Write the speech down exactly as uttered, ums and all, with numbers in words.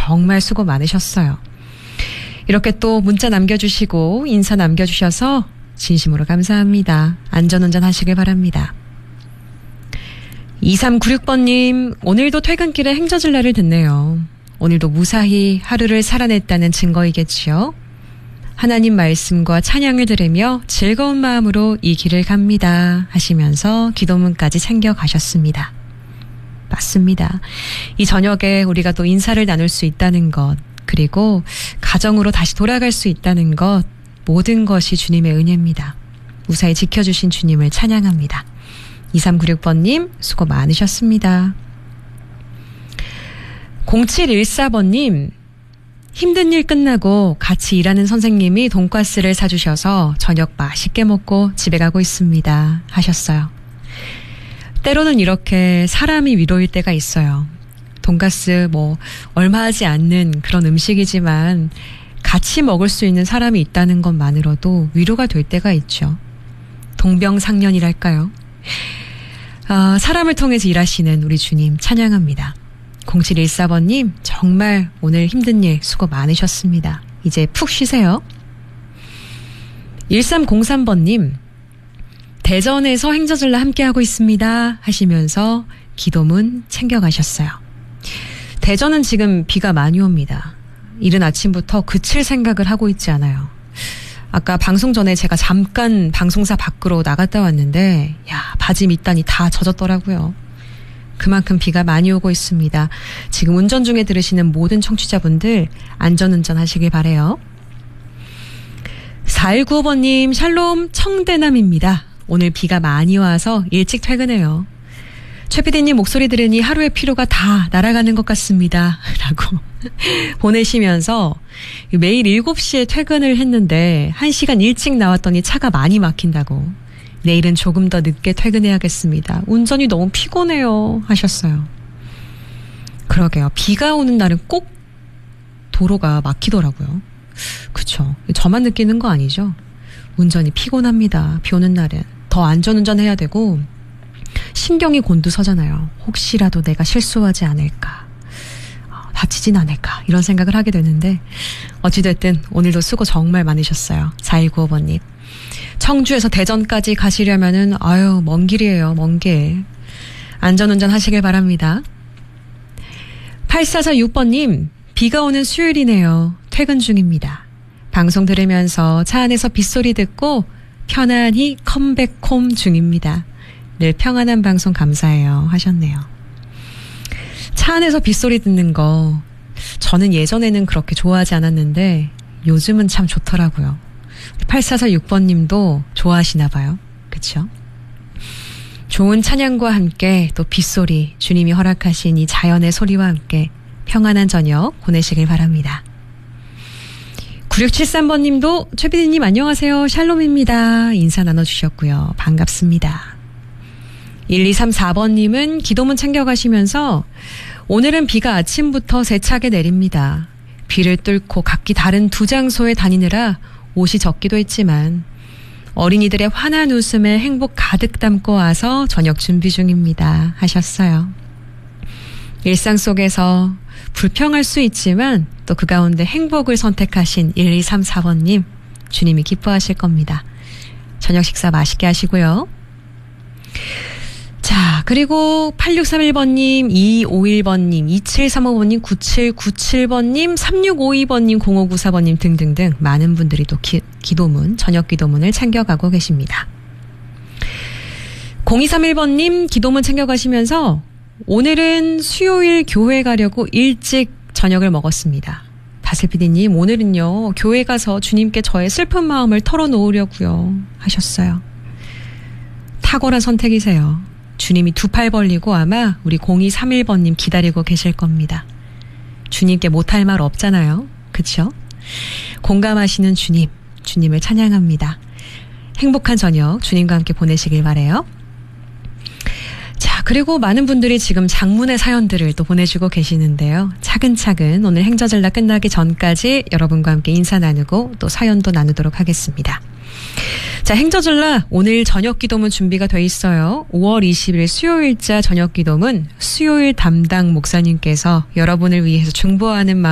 정말 수고 많으셨어요. 이렇게 또 문자 남겨주시고 인사 남겨주셔서 진심으로 감사합니다. 안전운전 하시길 바랍니다. 이삼구육 번님, 오늘도 퇴근길에 행저질라를 듣네요. 오늘도 무사히 하루를 살아냈다는 증거이겠지요. 하나님 말씀과 찬양을 들으며 즐거운 마음으로 이 길을 갑니다 하시면서 기도문까지 챙겨가셨습니다. 맞습니다. 이 저녁에 우리가 또 인사를 나눌 수 있다는 것, 그리고 가정으로 다시 돌아갈 수 있다는 것, 모든 것이 주님의 은혜입니다. 무사히 지켜주신 주님을 찬양합니다. 이삼구육 번님 수고 많으셨습니다. 공칠일사 번님, 힘든 일 끝나고 같이 일하는 선생님이 돈가스를 사주셔서 저녁 맛있게 먹고 집에 가고 있습니다 하셨어요. 때로는 이렇게 사람이 위로일 때가 있어요. 돈가스 뭐 얼마 하지 않는 그런 음식이지만 같이 먹을 수 있는 사람이 있다는 것만으로도 위로가 될 때가 있죠. 동병상련이랄까요. 아, 사람을 통해서 일하시는 우리 주님 찬양합니다. 공칠일사 번님 정말 오늘 힘든 일 수고 많으셨습니다. 이제 푹 쉬세요. 일삼공삼 번님, 대전에서 행저절라 함께하고 있습니다 하시면서 기도문 챙겨가셨어요. 대전은 지금 비가 많이 옵니다. 이른 아침부터 그칠 생각을 하고 있지 않아요. 아까 방송 전에 제가 잠깐 방송사 밖으로 나갔다 왔는데 야, 바지 밑단이 다 젖었더라고요. 그만큼 비가 많이 오고 있습니다. 지금 운전 중에 들으시는 모든 청취자분들 안전운전 하시길 바라요. 사일구오 번님, 샬롬 청대남입니다. 오늘 비가 많이 와서 일찍 퇴근해요. 최 피디님 목소리 들으니 하루의 피로가 다 날아가는 것 같습니다 라고 보내시면서 매일 일곱 시에 퇴근을 했는데 한 시간 일찍 나왔더니 차가 많이 막힌다고, 내일은 조금 더 늦게 퇴근해야겠습니다. 운전이 너무 피곤해요 하셨어요. 그러게요. 비가 오는 날은 꼭 도로가 막히더라고요. 그쵸. 저만 느끼는 거 아니죠? 운전이 피곤합니다. 비 오는 날은. 더 안전운전 해야 되고 신경이 곤두서잖아요. 혹시라도 내가 실수하지 않을까, 다치진 않을까 이런 생각을 하게 되는데 어찌됐든 오늘도 수고 정말 많으셨어요. 사일구오 번님. 청주에서 대전까지 가시려면은 아유 먼 길이에요. 먼 길. 안전운전 하시길 바랍니다. 팔사사육 번님, 비가 오는 수요일이네요. 퇴근 중입니다. 방송 들으면서 차 안에서 빗소리 듣고 편안히 컴백홈 중입니다. 늘 평안한 방송 감사해요 하셨네요. 차 안에서 빗소리 듣는 거 저는 예전에는 그렇게 좋아하지 않았는데 요즘은 참 좋더라고요. 팔사사육 번님도 좋아하시나 봐요. 그쵸? 좋은 찬양과 함께 또 빗소리, 주님이 허락하신 이 자연의 소리와 함께 평안한 저녁 보내시길 바랍니다. 구육칠삼 번님도 최 피디님 안녕하세요. 샬롬입니다. 인사 나눠주셨고요. 반갑습니다. 일이삼사 번님은 기도문 챙겨가시면서 오늘은 비가 아침부터 세차게 내립니다. 비를 뚫고 각기 다른 두 장소에 다니느라 옷이 젖기도 했지만 어린이들의 환한 웃음에 행복 가득 담고 와서 저녁 준비 중입니다 하셨어요. 일상 속에서 불평할 수 있지만 또 그 가운데 행복을 선택하신 일이삼사 번님 주님이 기뻐하실 겁니다. 저녁 식사 맛있게 하시고요. 자, 그리고 팔육삼일 번님, 이오일 번님, 이칠삼오 번님, 구칠구칠 번님, 삼육오이 번님, 공오구사 번님 등등등 많은 분들이 또 기, 기도문, 저녁 기도문을 챙겨가고 계십니다. 공이삼일 번님 기도문 챙겨가시면서 오늘은 수요일 교회 가려고 일찍 저녁을 먹었습니다. 다슬 피디님, 오늘은요 교회 가서 주님께 저의 슬픈 마음을 털어놓으려고요 하셨어요. 탁월한 선택이세요. 주님이 두 팔 벌리고 아마 우리 공이삼일 번님 기다리고 계실 겁니다. 주님께 못할 말 없잖아요. 그쵸? 공감하시는 주님, 주님을 찬양합니다. 행복한 저녁 주님과 함께 보내시길 바라요. 자, 그리고 많은 분들이 지금 장문의 사연들을 또 보내주고 계시는데요. 차근차근 오늘 행저절라 끝나기 전까지 여러분과 함께 인사 나누고 또 사연도 나누도록 하겠습니다. 자, 행저절라 오늘 저녁 기도문 준비가 돼 있어요. 오월 이십일 수요일자 저녁 기도문 수요일 담당 목사님께서 여러분을 위해서 중보하는 마음